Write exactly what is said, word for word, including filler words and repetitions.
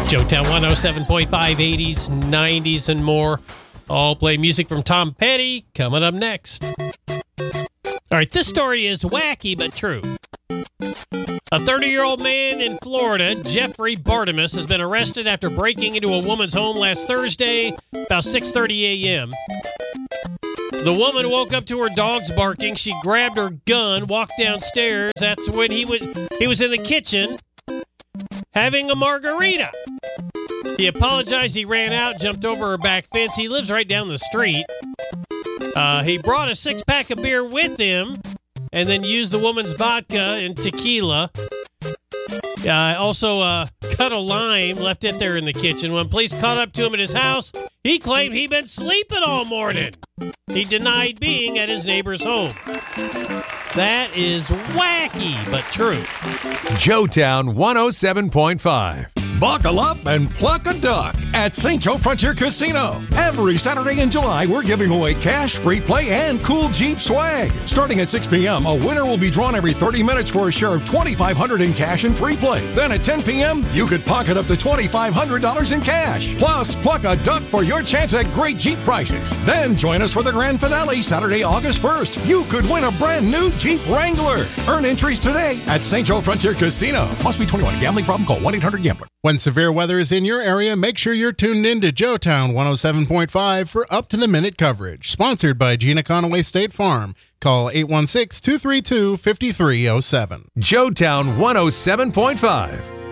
Joetown one oh seven point five, eighties, nineties, and more. All play music from Tom Petty coming up next. All right, this story is wacky but true. A thirty-year-old man in Florida, Jeffrey Bartimus, has been arrested after breaking into a woman's home last Thursday about six thirty a.m. The woman woke up to her dogs barking. She grabbed her gun, walked downstairs. That's when he was, he was in the kitchen having a margarita. He apologized. He ran out, jumped over her back fence. He lives right down the street. Uh, he brought a six-pack of beer with him and then used the woman's vodka and tequila. Uh, also uh, cut a lime, left it there in the kitchen. When police caught up to him at his house, he claimed he'd been sleeping all morning. He denied being at his neighbor's home. That is wacky, but true. Joetown one oh seven point five. Buckle up and pluck a duck at Saint Joe Frontier Casino. Every Saturday in July, we're giving away cash, free play, and cool Jeep swag. Starting at six p.m., a winner will be drawn every thirty minutes for a share of twenty-five hundred dollars in cash and free play. Then at ten p.m., you could pocket up to twenty-five hundred dollars in cash. Plus, pluck a duck for your chance at great Jeep prices. Then join us for the grand finale Saturday, August first. You could win a brand new Jeep Wrangler. Earn entries today at Saint Joe Frontier Casino. Must be twenty-one. Gambling problem? Call one eight hundred gambler. When severe weather is in your area, make sure you're tuned in to Joetown one oh seven point five for up-to-the-minute coverage. Sponsored by Gina Conaway State Farm. Call eight one six, two three two, five three zero seven. Joetown one oh seven point five.